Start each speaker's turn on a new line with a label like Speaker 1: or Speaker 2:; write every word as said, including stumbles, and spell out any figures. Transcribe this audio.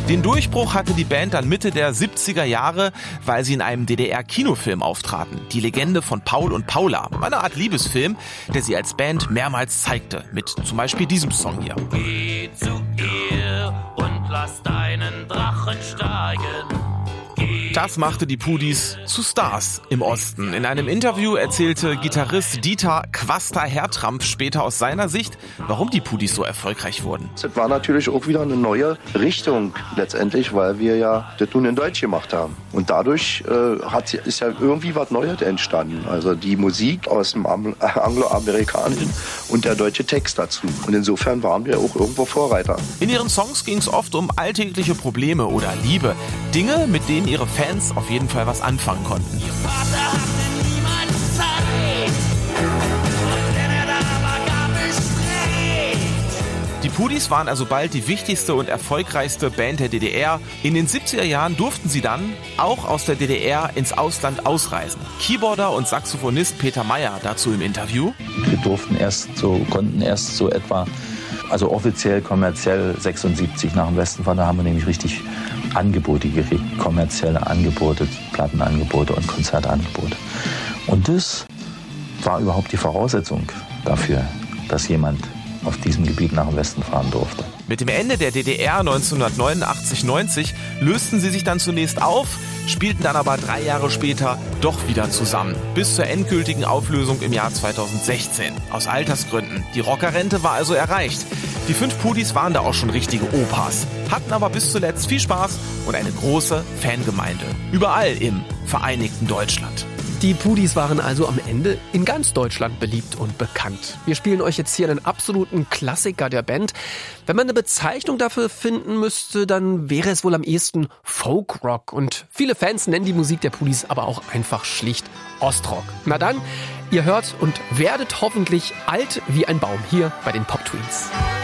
Speaker 1: Den Durchbruch hatte die Band dann Mitte der siebziger Jahre, weil sie in einem D D R-Kinofilm auftraten. Die Legende von Paul und Paula. Eine Art Liebesfilm, der sie als Band mehrmals zeigte. Mit zum Beispiel diesem Song hier.
Speaker 2: Geh zu ihr und lass deinen Drachen steigen.
Speaker 1: Das machte die Pudis zu Stars im Osten. In einem Interview erzählte Gitarrist Dieter Quaster-Hertramp später aus seiner Sicht, warum die Pudis so erfolgreich wurden.
Speaker 3: Das war natürlich auch wieder eine neue Richtung letztendlich, weil wir ja das nun in Deutsch gemacht haben. Und dadurch äh, hat, ist ja irgendwie was Neues entstanden. Also die Musik aus dem Angloamerikanischen und der deutsche Text dazu. Und insofern waren wir auch irgendwo Vorreiter.
Speaker 1: In ihren Songs ging es oft um alltägliche Probleme oder Liebe. Dinge, mit denen ihre Fans auf jeden Fall was anfangen konnten.
Speaker 2: Ihr Vater hatte niemand Zeit. Und wenn er da war, gab es Streit.
Speaker 1: Die Pudis waren also bald die wichtigste und erfolgreichste Band der D D R. In den siebziger Jahren durften sie dann auch aus der D D R ins Ausland ausreisen. Keyboarder und Saxophonist Peter Meyer dazu im Interview.
Speaker 4: Wir durften erst so, konnten erst so etwa, also offiziell, kommerziell sechsundsiebzig nach dem Westen fahren. Da haben wir nämlich richtig Angebote gekriegt, kommerzielle Angebote, Plattenangebote und Konzertangebote. Und das war überhaupt die Voraussetzung dafür, dass jemand auf diesem Gebiet nach dem Westen fahren durfte.
Speaker 1: Mit dem Ende der D D R neunzehnhundertneunundachtzig neunzig lösten sie sich dann zunächst auf, spielten dann aber drei Jahre später doch wieder zusammen. Bis zur endgültigen Auflösung im Jahr zweitausendsechzehn. Aus Altersgründen. Die Rockerrente war also erreicht. Die fünf Pudis waren da auch schon richtige Opas. Hatten aber bis zuletzt viel Spaß und eine große Fangemeinde. Überall im vereinigten Deutschland.
Speaker 5: Die Pudis waren also am Ende in ganz Deutschland beliebt und bekannt. Wir spielen euch jetzt hier einen absoluten Klassiker der Band. Wenn man eine Bezeichnung dafür finden müsste, dann wäre es wohl am ehesten Folkrock. Und viele Fans nennen die Musik der Pudis aber auch einfach schlicht Ostrock. Na dann, ihr hört und werdet hoffentlich alt wie ein Baum hier bei den Pop Twins.